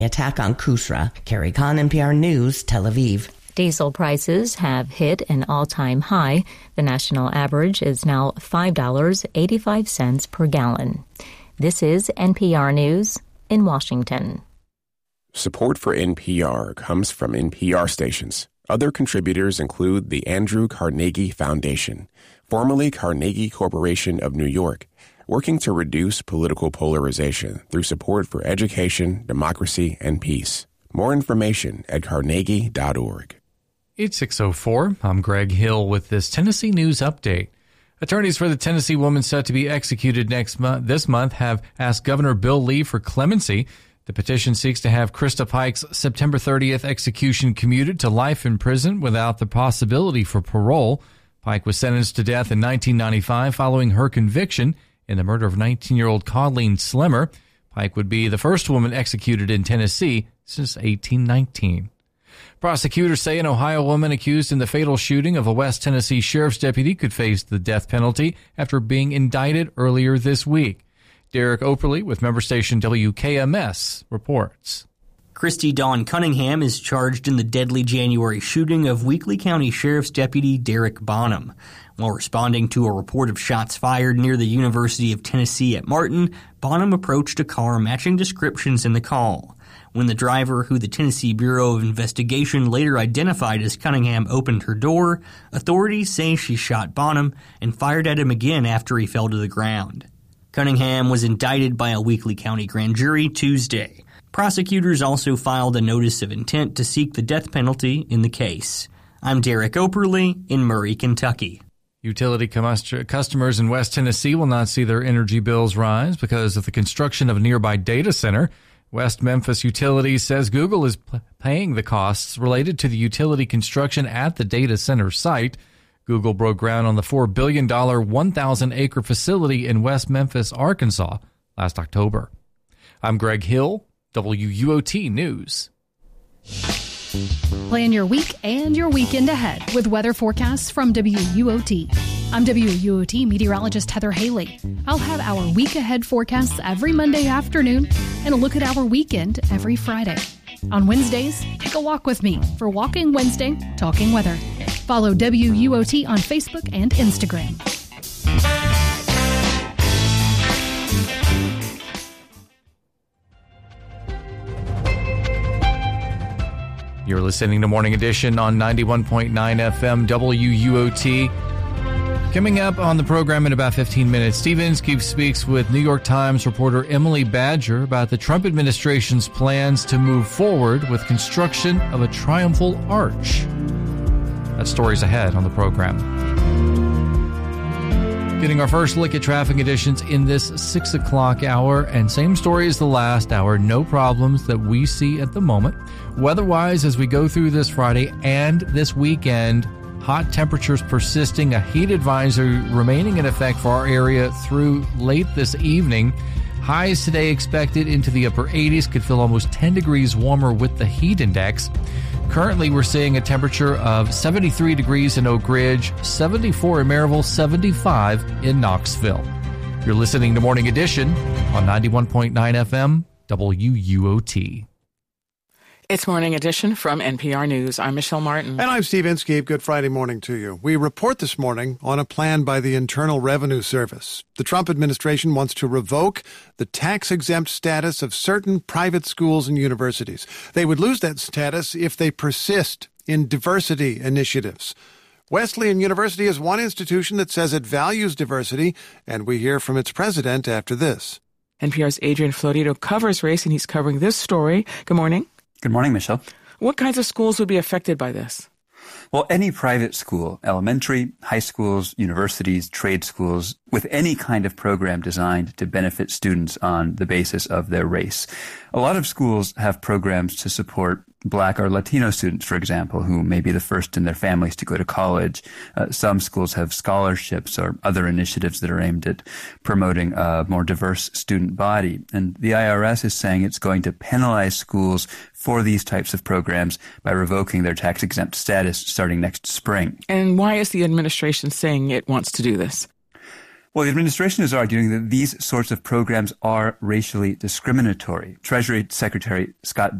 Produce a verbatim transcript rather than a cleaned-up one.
attack on Kusra. Carrie Kahn, N P R News, Tel Aviv. Diesel prices have hit an all-time high. The national average is now five dollars and eighty-five cents per gallon. This is N P R News in Washington. Support for N P R comes from N P R stations. Other contributors include the Andrew Carnegie Foundation, formerly Carnegie Corporation of New York, working to reduce political polarization through support for education, democracy, and peace. More information at carnegie dot org. It's six oh four. I'm Greg Hill with this Tennessee News Update. Attorneys for the Tennessee woman set to be executed next month, this month have asked Governor Bill Lee for clemency. The petition seeks to have Krista Pike's September thirtieth execution commuted to life in prison without the possibility for parole. Pike was sentenced to death in nineteen ninety-five following her conviction in the murder of nineteen-year-old Colleen Slimmer. Pike would be the first woman executed in Tennessee since eighteen nineteen. Prosecutors say an Ohio woman accused in the fatal shooting of a West Tennessee sheriff's deputy could face the death penalty after being indicted earlier this week. Derek Operly with member station W K M S reports. Christy Dawn Cunningham is charged in the deadly January shooting of Weakley County Sheriff's Deputy Derek Bonham. While responding to a report of shots fired near the University of Tennessee at Martin, Bonham approached a car matching descriptions in the call. When the driver, who the Tennessee Bureau of Investigation later identified as Cunningham, opened her door, authorities say she shot Bonham and fired at him again after he fell to the ground. Cunningham was indicted by a Weakley County grand jury Tuesday. Prosecutors also filed a notice of intent to seek the death penalty in the case. I'm Derek Operly in Murray, Kentucky. Utility customers in West Tennessee will not see their energy bills rise because of the construction of a nearby data center. West Memphis Utilities says Google is p- paying the costs related to the utility construction at the data center site. Google broke ground on the four billion dollars, one thousand acre facility in West Memphis, Arkansas, last October. I'm Greg Hill, W U O T News. Plan your week and your weekend ahead with weather forecasts from W U O T. I'm W U O T meteorologist Heather Haley. I'll have our week ahead forecasts every Monday afternoon and a look at our weekend every Friday. On Wednesdays, take a walk with me for Walking Wednesday, Talking Weather. Follow W U O T on Facebook and Instagram. You're listening to Morning Edition on ninety-one point nine F M W U O T. Coming up on the program in about fifteen minutes, Steve Inskeep speaks with New York Times reporter Emily Badger about the Trump administration's plans to move forward with construction of a triumphal arch. That story's ahead on the program. Getting our first look at traffic conditions in this six o'clock hour, and same story as the last hour. No problems that we see at the moment. Weather-wise, as we go through this Friday and this weekend, hot temperatures persisting, a heat advisory remaining in effect for our area through late this evening. Highs today expected into the upper eighties, could feel almost ten degrees warmer with the heat index. Currently, we're seeing a temperature of seventy-three degrees in Oak Ridge, seventy-four in Maryville, seventy-five in Knoxville. You're listening to Morning Edition on ninety-one point nine F M, W U O T. It's Morning Edition from N P R News. I'm Michelle Martin. And I'm Steve Inskeep. Good Friday morning to you. We report this morning on a plan by the Internal Revenue Service. The Trump administration wants to revoke the tax-exempt status of certain private schools and universities. They would lose that status if they persist in diversity initiatives. Wesleyan University is one institution that says it values diversity, and we hear from its president after this. N P R's Adrian Florido covers race, and he's covering this story. Good morning. Good morning, Michelle. What kinds of schools would be affected by this? Well, any private school, elementary, high schools, universities, trade schools, with any kind of program designed to benefit students on the basis of their race. A lot of schools have programs to support Black or Latino students, for example, who may be the first in their families to go to college. Uh, some schools have scholarships or other initiatives that are aimed at promoting a more diverse student body. And the I R S is saying it's going to penalize schools for these types of programs by revoking their tax-exempt status starting next spring. And why is the administration saying it wants to do this? Well, the administration is arguing that these sorts of programs are racially discriminatory. Treasury Secretary Scott